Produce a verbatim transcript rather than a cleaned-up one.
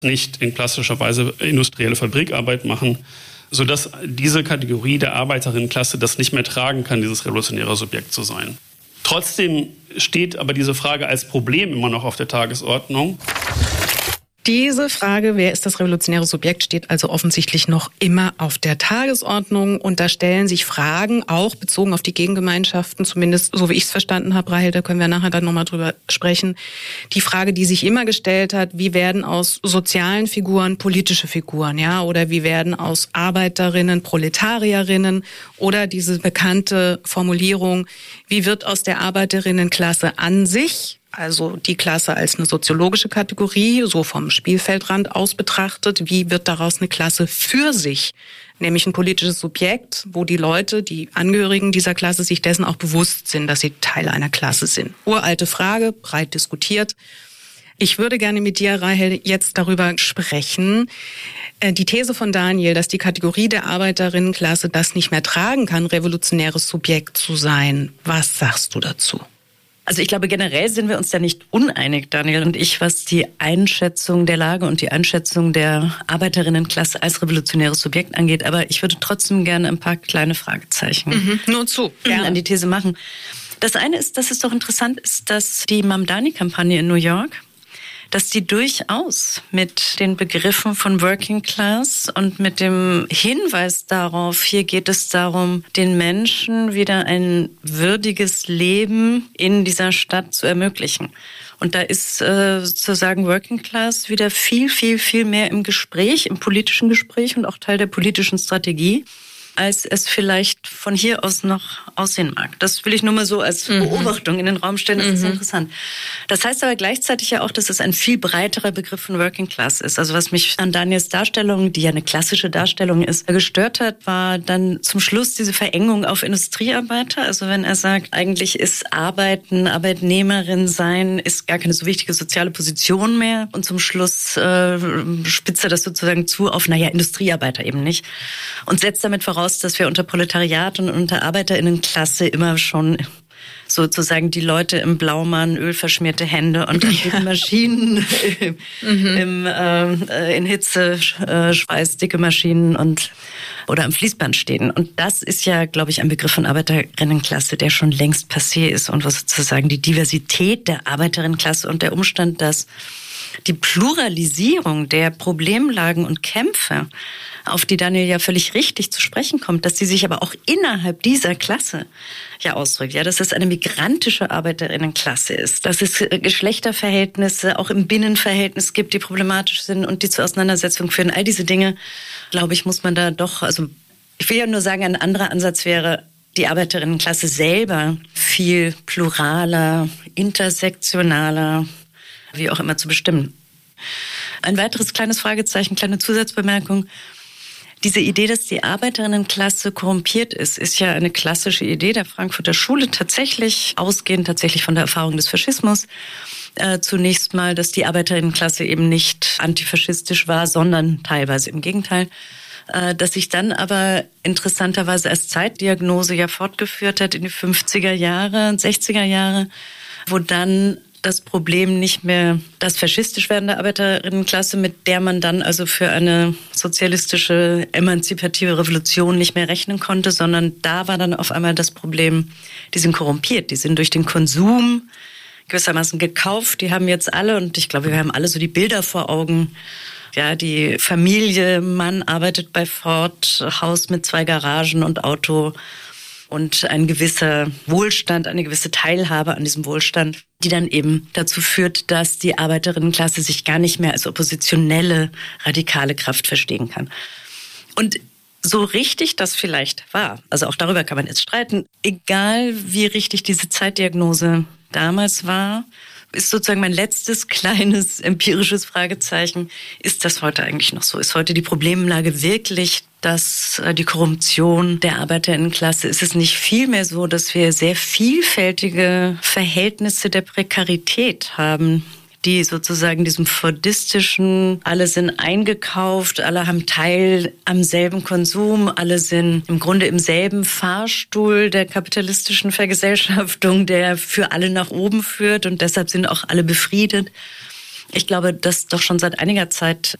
nicht in klassischer Weise industrielle Fabrikarbeit machen, sodass diese Kategorie der Arbeiterinnenklasse das nicht mehr tragen kann, dieses revolutionäre Subjekt zu sein. Trotzdem steht aber diese Frage als Problem immer noch auf der Tagesordnung. Diese Frage, wer ist das revolutionäre Subjekt, steht also offensichtlich noch immer auf der Tagesordnung. Und da stellen sich Fragen, auch bezogen auf die Gegengemeinschaften, zumindest so wie ich es verstanden habe, Rahel, da können wir nachher dann nochmal drüber sprechen. Die Frage, die sich immer gestellt hat, wie werden aus sozialen Figuren politische Figuren, ja? Oder wie werden aus Arbeiterinnen Proletarierinnen? Oder diese bekannte Formulierung, wie wird aus der Arbeiterinnenklasse an sich, also die Klasse als eine soziologische Kategorie, so vom Spielfeldrand aus betrachtet, wie wird daraus eine Klasse für sich, nämlich ein politisches Subjekt, wo die Leute, die Angehörigen dieser Klasse sich dessen auch bewusst sind, dass sie Teil einer Klasse sind. Uralte Frage, breit diskutiert. Ich würde gerne mit dir, Rahel, jetzt darüber sprechen. Die These von Daniel, dass die Kategorie der Arbeiterinnenklasse das nicht mehr tragen kann, revolutionäres Subjekt zu sein. Was sagst du dazu? Also ich glaube, generell sind wir uns da nicht uneinig, Daniel und ich, was die Einschätzung der Lage und die Einschätzung der Arbeiterinnenklasse als revolutionäres Subjekt angeht. Aber ich würde trotzdem gerne ein paar kleine Fragezeichen mhm, nur zu, gerne an die These machen. Das eine ist, dass es doch interessant ist, dass die Mamdani-Kampagne in New York, dass die durchaus mit den Begriffen von Working Class und mit dem Hinweis darauf, hier geht es darum, den Menschen wieder ein würdiges Leben in dieser Stadt zu ermöglichen. Und da ist äh, sozusagen Working Class wieder viel, viel, viel mehr im Gespräch, im politischen Gespräch und auch Teil der politischen Strategie, als es vielleicht von hier aus noch aussehen mag. Das will ich nur mal so als Beobachtung in den Raum stellen. Das mhm. ist interessant. Das heißt aber gleichzeitig ja auch, dass es ein viel breiterer Begriff von Working Class ist. Also was mich an Daniels Darstellung, die ja eine klassische Darstellung ist, gestört hat, war dann zum Schluss diese Verengung auf Industriearbeiter. Also wenn er sagt, eigentlich ist Arbeiten, Arbeitnehmerin sein, ist gar keine so wichtige soziale Position mehr. Und zum Schluss äh, spitzt er das sozusagen zu auf, naja, Industriearbeiter eben nicht. Und setzt damit voraus, dass wir unter Proletariat und unter Arbeiterinnenklasse immer schon sozusagen die Leute im Blaumann, ölverschmierte Hände und ja. Maschinen mhm. im, äh, in Hitze, äh, Schweiß, dicke Maschinen und oder am Fließband stehen. Und das ist ja, glaube ich, ein Begriff von Arbeiterinnenklasse, der schon längst passé ist und was sozusagen die Diversität der Arbeiterinnenklasse und der Umstand, dass die Pluralisierung der Problemlagen und Kämpfe, auf die Daniel ja völlig richtig zu sprechen kommt, dass sie sich aber auch innerhalb dieser Klasse ja ausdrückt. Ja, dass es eine migrantische Arbeiterinnenklasse ist, dass es Geschlechterverhältnisse auch im Binnenverhältnis gibt, die problematisch sind und die zur Auseinandersetzung führen. All diese Dinge, glaube ich, muss man da doch, also ich will ja nur sagen, ein anderer Ansatz wäre, die Arbeiterinnenklasse selber viel pluraler, intersektionaler, wie auch immer zu bestimmen. Ein weiteres kleines Fragezeichen, kleine Zusatzbemerkung. Diese Idee, dass die Arbeiterinnenklasse korrumpiert ist, ist ja eine klassische Idee der Frankfurter Schule, tatsächlich ausgehend tatsächlich von der Erfahrung des Faschismus. Äh, zunächst mal, dass die Arbeiterinnenklasse eben nicht antifaschistisch war, sondern teilweise im Gegenteil. Äh, dass sich dann aber interessanterweise als Zeitdiagnose ja fortgeführt hat in die fünfziger Jahre, sechziger Jahre, wo dann das Problem nicht mehr das faschistisch werdende Arbeiterinnenklasse, mit der man dann also für eine sozialistische, emanzipative Revolution nicht mehr rechnen konnte, sondern da war dann auf einmal das Problem, die sind korrumpiert, die sind durch den Konsum gewissermaßen gekauft, die haben jetzt alle, und ich glaube, wir haben alle so die Bilder vor Augen, ja, die Familie, Mann arbeitet bei Ford, Haus mit zwei Garagen und Auto, und ein gewisser Wohlstand, eine gewisse Teilhabe an diesem Wohlstand, die dann eben dazu führt, dass die Arbeiterinnenklasse sich gar nicht mehr als oppositionelle, radikale Kraft verstehen kann. Und so richtig das vielleicht war, also auch darüber kann man jetzt streiten, egal wie richtig diese Zeitdiagnose damals war, ist sozusagen mein letztes kleines empirisches Fragezeichen. Ist das heute eigentlich noch so? Ist heute die Problemlage wirklich, dass die Korruption der Arbeiterinnenklasse, ist es nicht vielmehr so, dass wir sehr vielfältige Verhältnisse der Prekarität haben, die sozusagen diesem fordistischen, alle sind eingekauft, alle haben Teil am selben Konsum, alle sind im Grunde im selben Fahrstuhl der kapitalistischen Vergesellschaftung, der für alle nach oben führt, und deshalb sind auch alle befriedet. Ich glaube, dass doch schon seit einiger Zeit